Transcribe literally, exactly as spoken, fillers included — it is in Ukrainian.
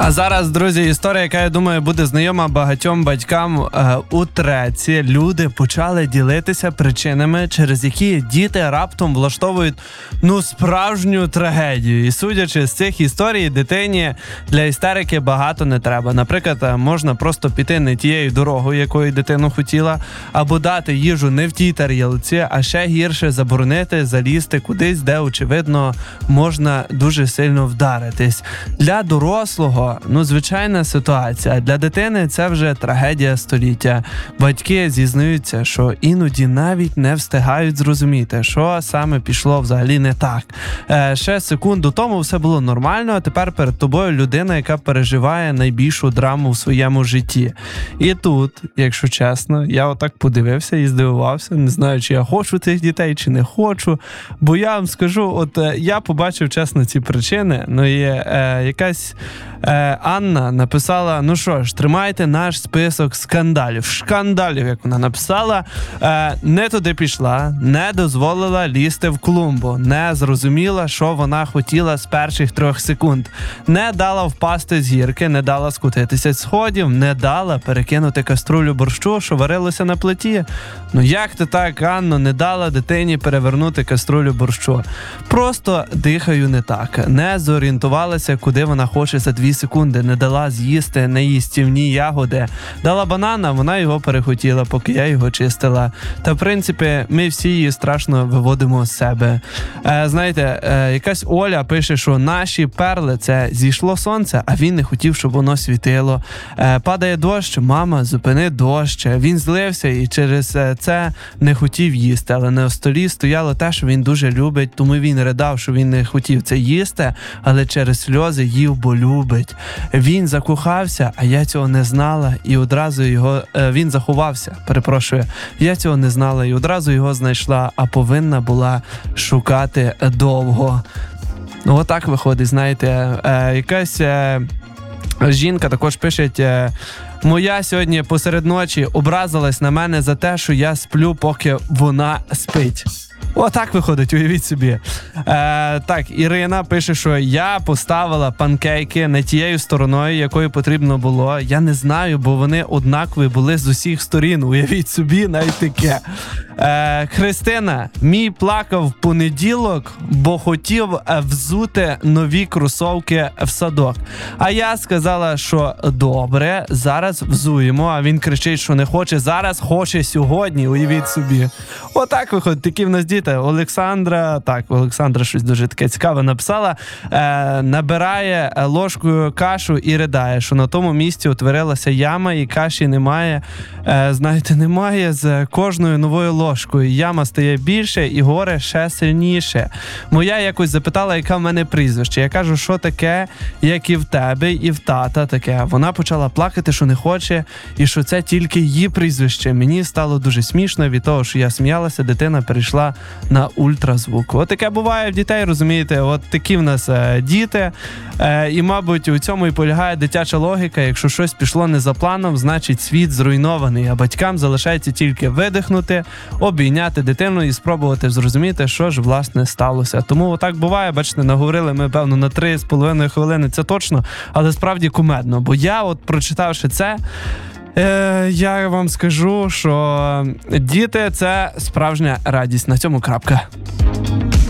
А зараз, друзі, історія, яка, я думаю, буде знайома багатьом батькам. Е, у треці люди почали ділитися причинами, через які діти раптом влаштовують, ну, справжню трагедію. І судячи з цих історій, дитині для істерики багато не треба. Наприклад, можна просто піти не тією дорогою, якою дитину хотіла, або дати їжу не в тій тарілці, а ще гірше заборонити залізти кудись, де, очевидно, можна дуже сильно вдаритись. Для дорослого, ну, звичайна ситуація, а для дитини це вже трагедія століття. Батьки зізнаються, що іноді навіть не встигають зрозуміти, що саме пішло взагалі не так. Е, ще секунду тому все було нормально, а тепер перед тобою людина, яка переживає найбільшу драму в своєму житті. І тут, якщо чесно, я отак подивився і здивувався, не знаю, чи я хочу цих дітей, чи не хочу, бо я вам скажу, от е, я побачив, чесно, ці причини, ну і е, якась е, Анна написала, ну що ж, тримайте наш список скандалів. Шкандалів, як вона написала. Е, не туди пішла, не дозволила лізти в клумбу, не зрозуміла, що вона хотіла з перших трьох секунд. Не дала впасти з гірки, не дала скотитися з сходів, не дала перекинути каструлю борщу, що варилося на плиті. Ну як ти так, Анно, не дала дитині перевернути каструлю борщу? Просто дихаю не так. Не зорієнтувалася, куди вона хоче за дві секунди. Не дала з'їсти неїстівні ягоди. Дала банана, вона його перехотіла, поки я його чистила. Та, в принципі, ми всі її страшно виводимо з себе. Е, знаєте, е, якась Оля пише, що наші перли – це зійшло сонце, а він не хотів, щоб воно світило. Е, падає дощ, мама, зупини дощ. Він злився і через це не хотів їсти. Але на столі стояло те, що він дуже любить, тому він ридав, що він не хотів це їсти, але через сльози їв, бо любить. Він закохався, а я цього не знала, і одразу його... Е, він заховався, перепрошую. Я цього не знала, і одразу його знайшла, а повинна була шукати довго. Ну, отак виходить, знаєте. Е, якась е, жінка також пише... Е, Моя сьогодні посеред ночі образилась на мене за те, що я сплю, поки вона спить. Отак виходить, уявіть собі. Е, так, Ірина пише, що я поставила панкейки не тією стороною, якою потрібно було. Я не знаю, бо вони однакові були з усіх сторін. Уявіть собі, навіть таке. Е, Христина, мій плакав в понеділок, бо хотів взути нові кросовки в садок. А я сказала, що добре, зараз взуємо. А він кричить, що не хоче зараз, хоче сьогодні. Уявіть собі. Отак виходить, такі в нас діти. Олександра, так, Олександра щось дуже таке цікаве написала, е, набирає ложкою кашу і ридає, що на тому місці утворилася яма і каші немає, е, знаєте, немає з кожною новою ложкою. Яма стає більше і горе ще сильніше. Моя якось запитала, яка в мене прізвище. Я кажу, що таке, як і в тебе, і в тата таке. Вона почала плакати, що не хоче, і що це тільки її прізвище. Мені стало дуже смішно від того, що я сміялася, дитина перейшла на ультразвук. От таке буває в дітей, розумієте, от такі в нас е, діти, е, і, мабуть, у цьому і полягає дитяча логіка. Якщо щось пішло не за планом, значить світ зруйнований, а батькам залишається тільки видихнути, обійняти дитину і спробувати зрозуміти, що ж, власне, сталося. Тому отак буває, бачите, наговорили ми, певно, на три з половиною хвилини, це точно, але справді кумедно, бо я, от прочитавши це, Е, я вам скажу, що діти – це справжня радість. На цьому крапка.